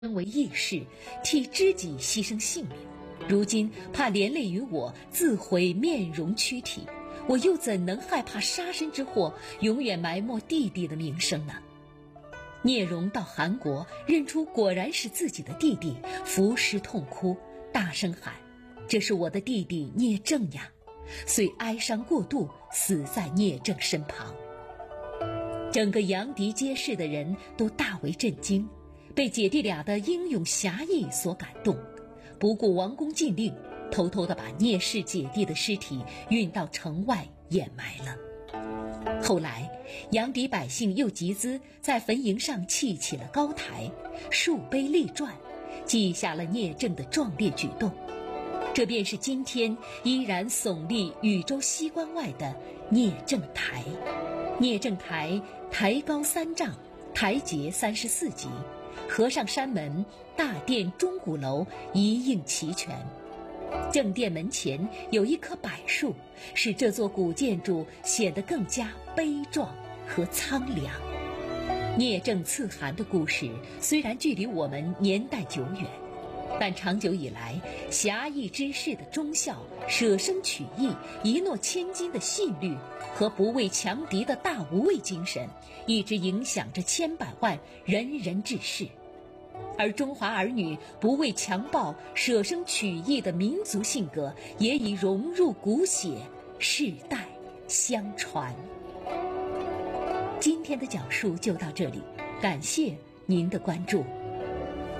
身为义士，替知己牺牲性命，如今怕连累于我，自毁面容躯体，我又怎能害怕杀身之祸，永远埋没弟弟的名声呢？聂荣到韩国，认出果然是自己的弟弟，伏尸痛哭，大声喊：“这是我的弟弟聂政呀！”遂哀伤过度，死在聂政身旁。整个杨迪街市的人都大为震惊，被姐弟俩的英勇侠义所感动，不顾王公禁令，偷偷地把聂氏姐弟的尸体运到城外掩埋了。后来杨迪百姓又集资在坟茔上砌起了高台，树碑立传，记下了聂政的壮烈举动。这便是今天依然耸立禹州西关外的聂政台。聂政台台高3丈，台阶34级，和尚山门、大殿、钟鼓楼一应齐全。正殿门前有一棵柏树，使这座古建筑显得更加悲壮和苍凉。聂政刺韩的故事虽然距离我们年代久远，但长久以来，侠义之士的忠孝、舍生取义、一诺千金的信律和不畏强敌的大无畏精神，一直影响着千百万仁人志士。而中华儿女不畏强暴、舍生取义的民族性格，也已融入骨血，世代相传。今天的讲述就到这里，感谢您的关注。